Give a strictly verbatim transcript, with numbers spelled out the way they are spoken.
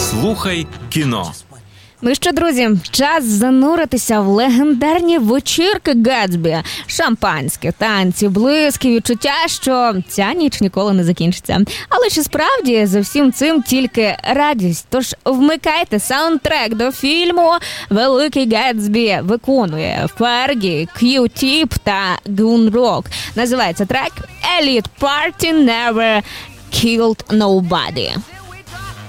Слухай кіно. Ну що, друзі, час зануритися в легендарні вечірки Гетсбі. Шампанське, танці, блиски, відчуття, що ця ніч ніколи не закінчиться. Але чи справді за всім цим тільки радість? Тож вмикайте саундтрек до фільму «Великий Гетсбі». Виконує Фергі, Q-Tip та Гун Рок. Називається трек «Elite Party Never Killed Nobody».